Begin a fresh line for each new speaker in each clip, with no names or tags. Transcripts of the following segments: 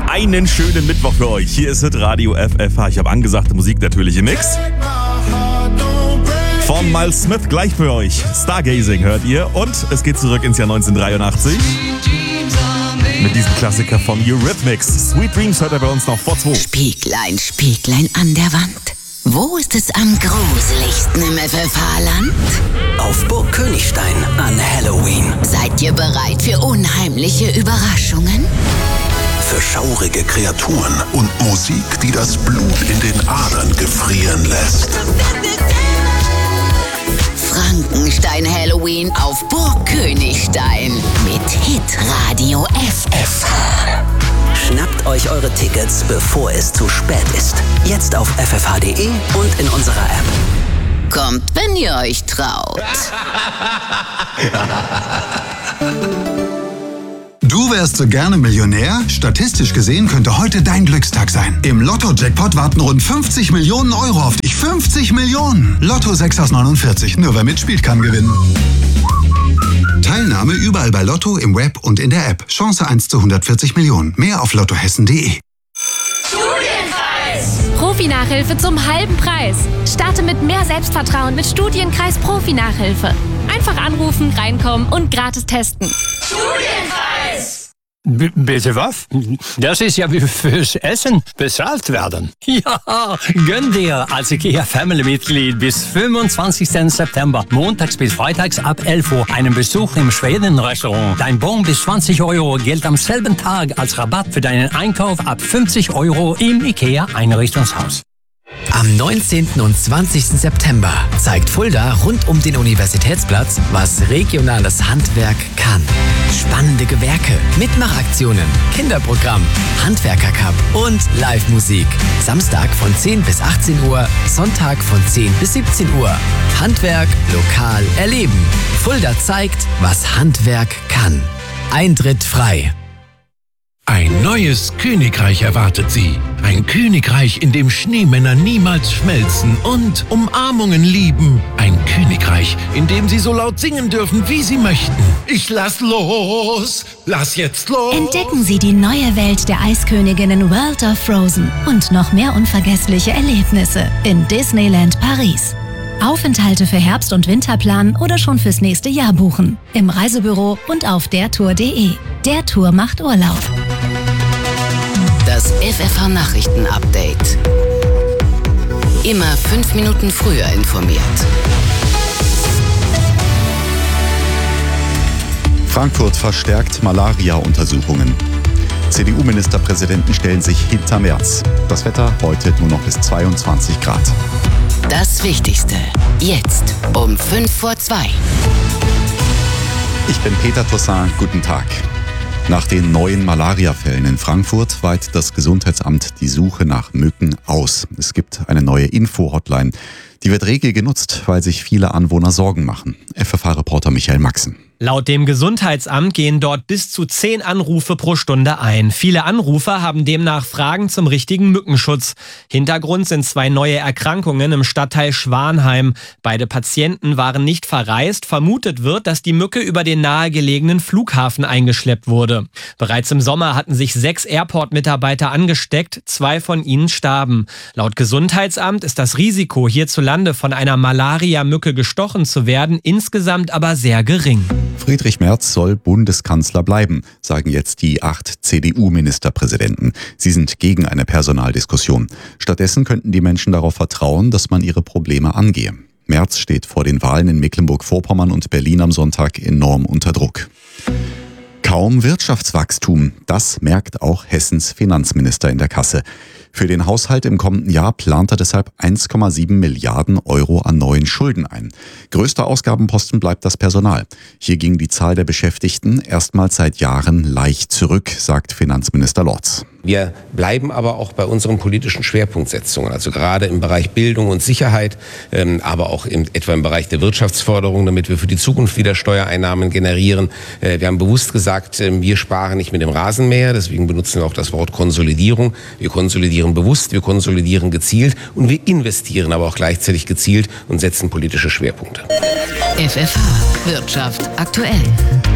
Einen schönen Mittwoch für euch. Hier ist Radio FFH. Ich habe angesagte Musik natürlich im Mix. Von Miles Smith gleich für euch. Stargazing hört ihr. Und es geht zurück ins Jahr 1983. Mit diesem Klassiker von Eurythmics. Sweet Dreams hört er bei uns noch vor 2.
Spieglein, Spieglein an der Wand. Wo ist es am gruseligsten im FFH-Land?
Auf Burg Königstein an Halloween.
Seid ihr bereit für unheimliche Überraschungen?
Für schaurige Kreaturen und Musik, die das Blut in den Adern gefrieren lässt.
Frankenstein Halloween auf Burg Königstein mit Hitradio FFH.
Schnappt euch eure Tickets, bevor es zu spät ist. Jetzt auf ffh.de und in unserer App.
Kommt, wenn ihr euch traut.
Du wärst so gerne Millionär? Statistisch gesehen könnte heute dein Glückstag sein. Im Lotto-Jackpot warten rund 50 Millionen Euro auf dich. 50 Millionen! Lotto 6 aus 49. Nur wer mitspielt, kann gewinnen. Teilnahme überall bei Lotto, im Web und in der App. Chance 1 zu 140 Millionen. Mehr auf lottohessen.de.
Studienkreis! Profi-Nachhilfe zum halben Preis. Starte mit mehr Selbstvertrauen mit Studienkreis Profi-Nachhilfe. Einfach anrufen, reinkommen und gratis testen. Studienkreis!
Bitte was? Das ist ja wie fürs Essen bezahlt werden. Ja, gönn dir als IKEA-Family-Mitglied bis 25. September, montags bis freitags ab 11 Uhr, einen Besuch im Schweden-Restaurant. Dein Bon bis 20 Euro gilt am selben Tag als Rabatt für deinen Einkauf ab 50 Euro im IKEA-Einrichtungshaus.
Am 19. und 20. September zeigt Fulda rund um den Universitätsplatz, was regionales Handwerk kann. Spannende Gewerke, Mitmachaktionen, Kinderprogramm, Handwerkercup und Live-Musik. Samstag von 10 bis 18 Uhr, Sonntag von 10 bis 17 Uhr. Handwerk lokal erleben. Fulda zeigt, was Handwerk kann. Eintritt frei.
Ein neues Königreich erwartet Sie. Ein Königreich, in dem Schneemänner niemals schmelzen und Umarmungen lieben. Ein Königreich, in dem Sie so laut singen dürfen, wie Sie möchten. Ich lass los! Lass jetzt los!
Entdecken Sie die neue Welt der Eisköniginnen World of Frozen und noch mehr unvergessliche Erlebnisse in Disneyland Paris. Aufenthalte für Herbst- und Winterplan oder schon fürs nächste Jahr buchen. Im Reisebüro und auf dertour.de. Der Tour macht Urlaub.
Das FFH-Nachrichten-Update. Immer 5 Minuten früher informiert.
Frankfurt verstärkt Malaria-Untersuchungen. CDU-Ministerpräsidenten stellen sich hinter Merz. Das Wetter heute nur noch bis 22 Grad.
Das Wichtigste. Jetzt um 1:55.
Ich bin Peter Toussaint. Guten Tag. Nach den neuen Malaria-Fällen in Frankfurt weitet das Gesundheitsamt die Suche nach Mücken aus. Es gibt eine neue Info-Hotline. Die wird rege genutzt, weil sich viele Anwohner Sorgen machen. FFH-Reporter Michael Maxen.
Laut dem Gesundheitsamt gehen dort bis zu 10 Anrufe pro Stunde ein. Viele Anrufer haben demnach Fragen zum richtigen Mückenschutz. Hintergrund sind 2 neue Erkrankungen im Stadtteil Schwanheim. Beide Patienten waren nicht verreist. Vermutet wird, dass die Mücke über den nahegelegenen Flughafen eingeschleppt wurde. Bereits im Sommer hatten sich 6 Airport-Mitarbeiter angesteckt. 2 von ihnen starben. Laut Gesundheitsamt ist das Risiko, hierzulande von einer Malaria-Mücke gestochen zu werden, insgesamt aber sehr gering.
Friedrich Merz soll Bundeskanzler bleiben, sagen jetzt die 8 CDU-Ministerpräsidenten. Sie sind gegen eine Personaldiskussion. Stattdessen könnten die Menschen darauf vertrauen, dass man ihre Probleme angehe. Merz steht vor den Wahlen in Mecklenburg-Vorpommern und Berlin am Sonntag enorm unter Druck. Kaum Wirtschaftswachstum, das merkt auch Hessens Finanzminister in der Kasse. Für den Haushalt im kommenden Jahr plant er deshalb 1,7 Milliarden Euro an neuen Schulden ein. Größter Ausgabenposten bleibt das Personal. Hier ging die Zahl der Beschäftigten erstmals seit Jahren leicht zurück, sagt Finanzminister Lorz.
Wir bleiben aber auch bei unseren politischen Schwerpunktsetzungen, also gerade im Bereich Bildung und Sicherheit, aber auch etwa im Bereich der Wirtschaftsförderung, damit wir für die Zukunft wieder Steuereinnahmen generieren. Wir haben bewusst gesagt, wir sparen nicht mit dem Rasenmäher, deswegen benutzen wir auch das Wort Konsolidierung. Wir konsolidieren bewusst, wir konsolidieren gezielt und wir investieren aber auch gleichzeitig gezielt und setzen politische Schwerpunkte.
FFH Wirtschaft aktuell.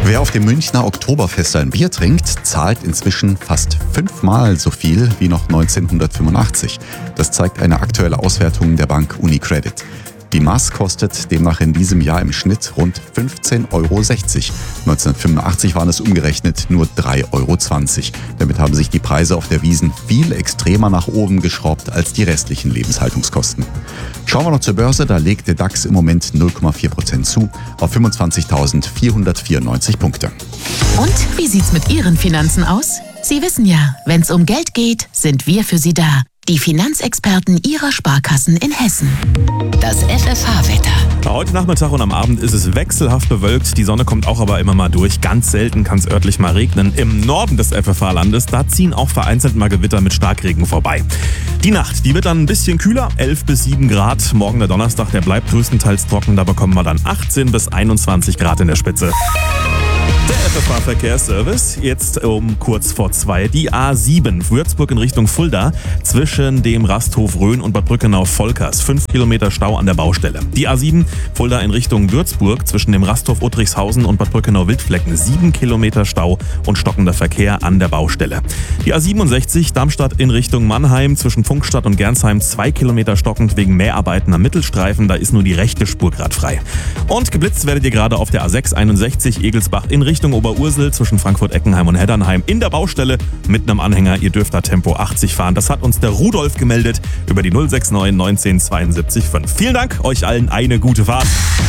Wer auf dem Münchner Oktoberfest ein Bier trinkt, zahlt inzwischen fast 5-mal so viel wie noch 1985. Das zeigt eine aktuelle Auswertung der Bank UniCredit. Die Maß kostet demnach in diesem Jahr im Schnitt rund 15,60 Euro. 1985 waren es umgerechnet nur 3,20 Euro. Damit haben sich die Preise auf der Wiesn viel extremer nach oben geschraubt als die restlichen Lebenshaltungskosten. Schauen wir noch zur Börse, da legt der DAX im Moment 0,4% zu auf 25.494 Punkte.
Und wie sieht's mit Ihren Finanzen aus? Sie wissen ja, wenn's um Geld geht, sind wir für Sie da. Die Finanzexperten Ihrer Sparkassen in Hessen. Das FFH-Wetter.
Heute Nachmittag und am Abend ist es wechselhaft bewölkt. Die Sonne kommt auch aber immer mal durch. Ganz selten kann es örtlich mal regnen. Im Norden des FFH-Landes, da ziehen auch vereinzelt mal Gewitter mit Starkregen vorbei. Die Nacht, die wird dann ein bisschen kühler, 11 bis 7 Grad. Morgen der Donnerstag, der bleibt größtenteils trocken. Da bekommen wir dann 18 bis 21 Grad in der Spitze. Der FFH-Verkehrsservice, jetzt um kurz vor 2. Die A7, Würzburg in Richtung Fulda, zwischen dem Rasthof Rhön und Bad Brückenau-Volkers. 5 Kilometer Stau an der Baustelle. Die A7, Fulda in Richtung Würzburg, zwischen dem Rasthof Uttrichshausen und Bad Brückenau-Wildflecken. 7 Kilometer Stau und stockender Verkehr an der Baustelle. Die A67, Darmstadt in Richtung Mannheim, zwischen Funkstadt und Gernsheim. 2 Kilometer stockend wegen Mäharbeiten am Mittelstreifen. Da ist nur die rechte Spur gerade frei. Und geblitzt werdet ihr gerade auf der A661 Egelsbach in Richtung Oberursel zwischen Frankfurt-Eckenheim und Heddernheim in der Baustelle mit einem Anhänger. Ihr dürft da Tempo 80 fahren. Das hat uns der Rudolf gemeldet über die 069 19 72 5. Vielen Dank, euch allen eine gute Fahrt.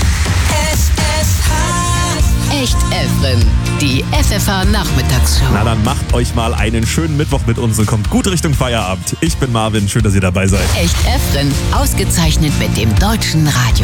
Echt Efren, die FFH-Nachmittagsshow.
Na dann macht euch mal einen schönen Mittwoch mit uns und kommt gut Richtung Feierabend. Ich bin Marvin, schön, dass ihr dabei seid.
Echt Efren, ausgezeichnet mit dem Deutschen Radio.